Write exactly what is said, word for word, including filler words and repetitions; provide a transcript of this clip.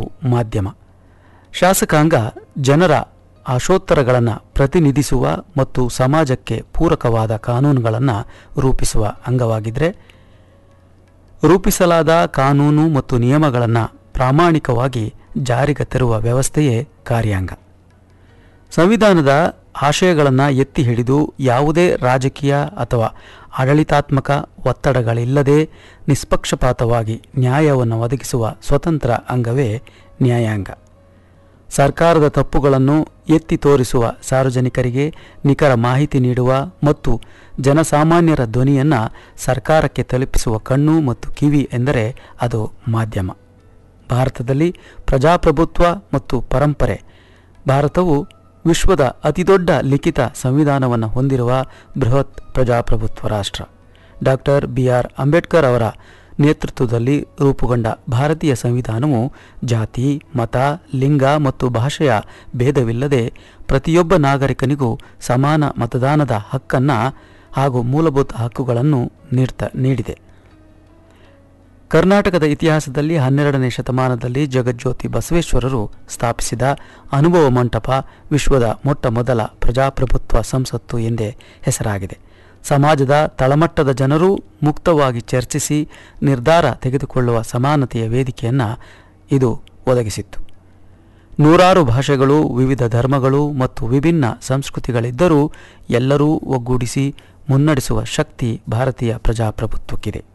ಮಾಧ್ಯಮ. ಶಾಸಕಾಂಗ ಜನರ ಆಶೋತ್ತರಗಳನ್ನು ಪ್ರತಿನಿಧಿಸುವ ಮತ್ತು ಸಮಾಜಕ್ಕೆ ಪೂರಕವಾದ ಕಾನೂನುಗಳನ್ನು ರೂಪಿಸುವ ಅಂಗವಾಗಿದ್ದರೆ, ರೂಪಿಸಲಾದ ಕಾನೂನು ಮತ್ತು ನಿಯಮಗಳನ್ನು ಪ್ರಾಮಾಣಿಕವಾಗಿ ಜಾರಿಗೆ ತರುವ ವ್ಯವಸ್ಥೆಯೇ ಕಾರ್ಯಾಂಗ. ಸಂವಿಧಾನದ ಆಶಯಗಳನ್ನು ಎತ್ತಿ ಹಿಡಿದು ಯಾವುದೇ ರಾಜಕೀಯ ಅಥವಾ ಆಡಳಿತಾತ್ಮಕ ಒತ್ತಡಗಳಿಲ್ಲದೆ ನಿಷ್ಪಕ್ಷಪಾತವಾಗಿ ನ್ಯಾಯವನ್ನು ಒದಗಿಸುವ ಸ್ವತಂತ್ರ ಅಂಗವೇ ನ್ಯಾಯಾಂಗ. ಸರ್ಕಾರದ ತಪ್ಪುಗಳನ್ನು ಎತ್ತಿ ತೋರಿಸುವ, ಸಾರ್ವಜನಿಕರಿಗೆ ನಿಖರ ಮಾಹಿತಿ ನೀಡುವ ಮತ್ತು ಜನಸಾಮಾನ್ಯರ ಧ್ವನಿಯನ್ನು ಸರ್ಕಾರಕ್ಕೆ ತಲುಪಿಸುವ ಕಣ್ಣು ಮತ್ತು ಕಿವಿ ಎಂದರೆ ಅದು ಮಾಧ್ಯಮ. ಭಾರತದಲ್ಲಿ ಪ್ರಜಾಪ್ರಭುತ್ವ ಮತ್ತು ಪರಂಪರೆ. ಭಾರತವು ವಿಶ್ವದ ಅತಿದೊಡ್ಡ ಲಿಖಿತ ಸಂವಿಧಾನವನ್ನು ಹೊಂದಿರುವ ಬೃಹತ್ ಪ್ರಜಾಪ್ರಭುತ್ವ ರಾಷ್ಟ್ರ. ಡಾಕ್ಟರ್ ಬಿ ಆರ್ ಅಂಬೇಡ್ಕರ್ ಅವರ ನೇತೃತ್ವದಲ್ಲಿ ರೂಪುಗೊಂಡ ಭಾರತೀಯ ಸಂವಿಧಾನವು ಜಾತಿ, ಮತ, ಲಿಂಗ ಮತ್ತು ಭಾಷೆಯ ಭೇದವಿಲ್ಲದೆ ಪ್ರತಿಯೊಬ್ಬ ನಾಗರಿಕನಿಗೂ ಸಮಾನ ಮತದಾನದ ಹಕ್ಕನ್ನು ಹಾಗೂ ಮೂಲಭೂತ ಹಕ್ಕುಗಳನ್ನು ನೀಡ್ತಾ ನೀಡಿದೆ. ಕರ್ನಾಟಕದ ಇತಿಹಾಸದಲ್ಲಿ ಹನ್ನೆರಡನೇ ಶತಮಾನದಲ್ಲಿ ಜಗಜ್ಯೋತಿ ಬಸವೇಶ್ವರರು ಸ್ಥಾಪಿಸಿದ ಅನುಭವ ಮಂಟಪ ವಿಶ್ವದ ಮೊಟ್ಟ ಮೊದಲ ಪ್ರಜಾಪ್ರಭುತ್ವ ಸಂಸತ್ತು ಎಂದೇ ಹೆಸರಾಗಿದೆ. ಸಮಾಜದ ತಳಮಟ್ಟದ ಜನರೂ ಮುಕ್ತವಾಗಿ ಚರ್ಚಿಸಿ ನಿರ್ಧಾರ ತೆಗೆದುಕೊಳ್ಳುವ ಸಮಾನತೆಯ ವೇದಿಕೆಯನ್ನು ಇದು ಒದಗಿಸಿತ್ತು. ನೂರಾರು ಭಾಷೆಗಳು, ವಿವಿಧ ಧರ್ಮಗಳು ಮತ್ತು ವಿಭಿನ್ನ ಸಂಸ್ಕೃತಿಗಳಿದ್ದರೂ ಎಲ್ಲರೂ ಒಗ್ಗೂಡಿಸಿ ಮುನ್ನಡೆಸುವ ಶಕ್ತಿ ಭಾರತೀಯ ಪ್ರಜಾಪ್ರಭುತ್ವಕ್ಕಿದೆ.